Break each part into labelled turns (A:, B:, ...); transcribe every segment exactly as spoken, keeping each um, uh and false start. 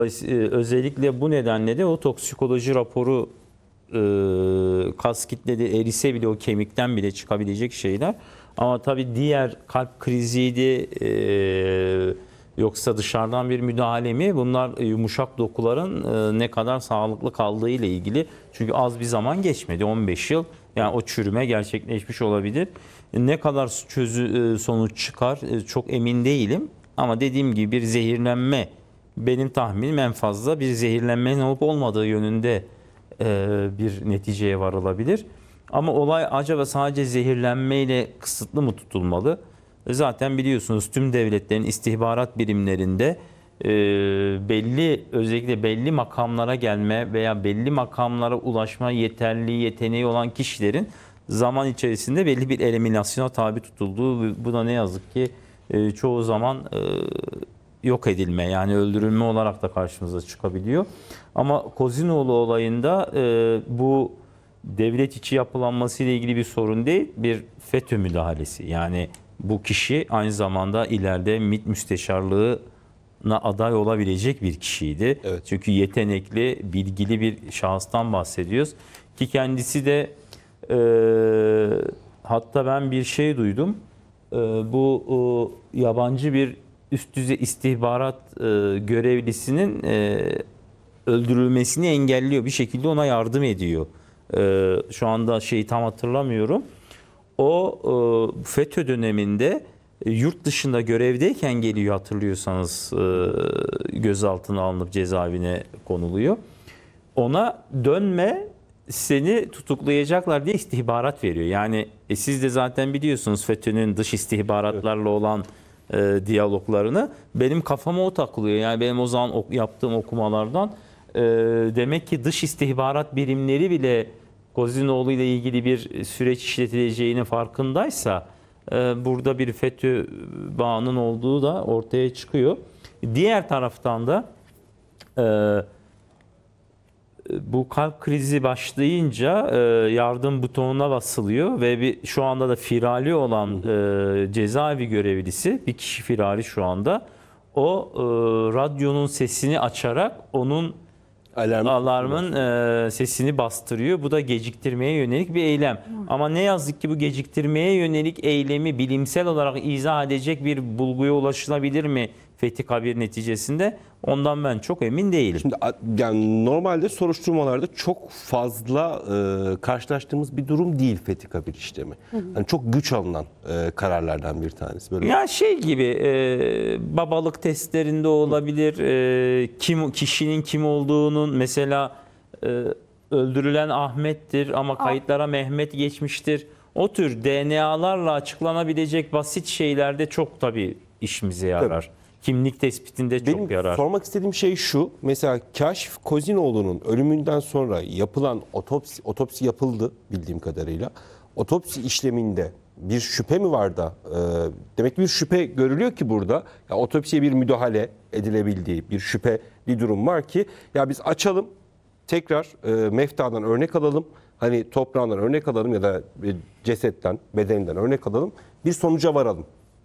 A: Özellikle bu nedenle de o toksikoloji raporu e, kas kitleri erise bile o kemikten bile çıkabilecek şeyler. Ama tabii diğer kalp kriziydi e, yoksa dışarıdan bir müdahale mi? Bunlar yumuşak dokuların e, ne kadar sağlıklı kaldığı ile ilgili. Çünkü az bir zaman geçmedi, on beş yıl. Yani o çürüme gerçekleşmiş olabilir. Ne kadar çözü, sonuç çıkar çok emin değilim. Ama dediğim gibi bir zehirlenme, benim tahminim en fazla bir zehirlenmenin olup olmadığı yönünde bir neticeye varılabilir. Ama olay acaba sadece zehirlenmeyle kısıtlı mı tutulmalı? Zaten biliyorsunuz tüm devletlerin istihbarat birimlerinde belli, özellikle belli makamlara gelme veya belli makamlara ulaşma yeterliliği, yeteneği olan kişilerin zaman içerisinde belli bir eliminasyona tabi tutulduğu, bu da ne yazık ki çoğu zaman yok edilme, yani öldürülme olarak da karşımıza çıkabiliyor. Ama Kozinoğlu olayında bu devlet içi yapılanması ile ilgili bir sorun değil, bir FETÖ müdahalesi. Yani bu kişi aynı zamanda ileride MİT müsteşarlığına aday olabilecek bir kişiydi. Evet. Çünkü yetenekli, bilgili bir şahıstan bahsediyoruz. Ki kendisi de e, hatta ben bir şey duydum. E, bu e, yabancı bir üst düzey istihbarat e, görevlisinin e, öldürülmesini engelliyor. Bir şekilde ona yardım ediyor. E, şu anda şeyi tam hatırlamıyorum. O e, FETÖ döneminde e, yurt dışında görevdeyken geliyor, hatırlıyorsanız e, gözaltına alınıp cezaevine konuluyor. Ona dönme, seni tutuklayacaklar diye istihbarat veriyor. Yani e, siz de zaten biliyorsunuz FETÖ'nün dış istihbaratlarla olan e, diyaloglarını. Benim kafama o takılıyor. Yani benim o zaman ok, yaptığım okumalardan e, demek ki dış istihbarat birimleri bile Kozinoğlu ile ilgili bir süreç işletileceğinin farkındaysa e, burada bir FETÖ bağının olduğu da ortaya çıkıyor. Diğer taraftan da e, bu kalp krizi başlayınca e, yardım butonuna basılıyor ve bir, şu anda da firari olan e, cezaevi görevlisi, bir kişi firari şu anda, o e, radyonun sesini açarak onun Alarm. alarmın e, sesini bastırıyor. Bu da geciktirmeye yönelik bir eylem. Hı. Ama ne yazık ki bu geciktirmeye yönelik eylemi bilimsel olarak izah edecek bir bulguya ulaşılabilir mi Fethi Kabir neticesinde? Ondan ben çok emin değilim.
B: Şimdi yani normalde soruşturmalarda çok fazla e, karşılaştığımız bir durum değil Fethi Kabir işlemi. Hı hı. Yani çok güç alınan e, kararlardan bir tanesi. Böyle
A: ya şey gibi e, babalık testlerinde olabilir. E, kim kişinin kim olduğunun, mesela e, öldürülen Ahmet'tir ama kayıtlara Mehmet geçmiştir. O tür D N A'larla açıklanabilecek basit şeylerde çok tabii işimize yarar. Tabii. Kimlik tespitinde çok
B: Benim
A: yarar.
B: Sormak istediğim şey şu. Mesela Kaşif Kozinoğlu'nun ölümünden sonra yapılan otopsi, otopsi yapıldı bildiğim kadarıyla. Otopsi işleminde bir şüphe mi var da? E, demek ki bir şüphe görülüyor ki burada. Ya, otopsiye bir müdahale edilebildiği bir şüpheli durum var ki ya biz açalım, tekrar e, meftadan örnek alalım. Hani toprağından örnek alalım ya da cesetten, bedeninden örnek alalım. Bir sonuca varalım.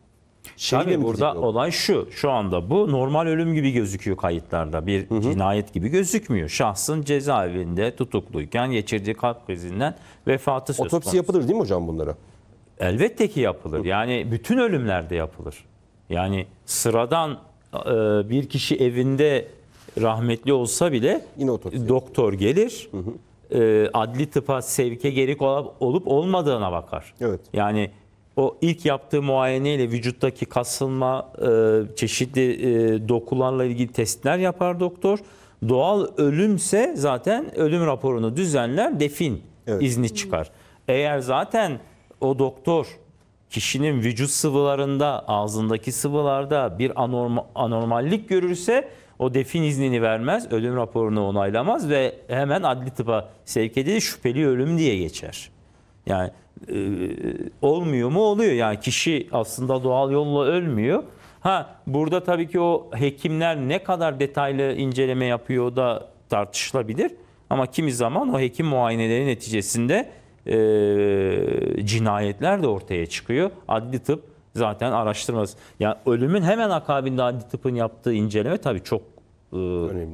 A: Tabii burada olay şu, şu anda bu normal ölüm gibi gözüküyor kayıtlarda. Bir hı hı. cinayet gibi gözükmüyor. Şahsın cezaevinde tutukluyken geçirdiği kalp krizinden vefatı söz konusu.
B: Otopsi yapılır değil mi hocam bunlara?
A: Elbette ki yapılır. Yani bütün ölümlerde yapılır. Yani sıradan bir kişi evinde rahmetli olsa bile doktor gelir, hı hı. adli tıpa sevke gerek olup olmadığına bakar.
B: Evet.
A: Yani o ilk yaptığı muayeneyle vücuttaki kasılma, çeşitli dokularla ilgili testler yapar doktor. Doğal ölümse zaten ölüm raporunu düzenler, defin evet. izni çıkar. Eğer zaten o doktor kişinin vücut sıvılarında, ağzındaki sıvılarda bir anormal, anormallik görürse o defin iznini vermez, ölüm raporunu onaylamaz ve hemen adli tıpa sevk edilir, şüpheli ölüm diye geçer. Yani e, olmuyor mu? Oluyor. Yani kişi aslında doğal yolla ölmüyor. Ha, burada tabii ki o hekimler ne kadar detaylı inceleme yapıyor da tartışılabilir. Ama kimi zaman o hekim muayeneleri neticesinde e, cinayetler de ortaya çıkıyor. Adli tıp zaten araştırması. Yani ölümün hemen akabinde adli tıpın yaptığı inceleme tabii çok e, önemli.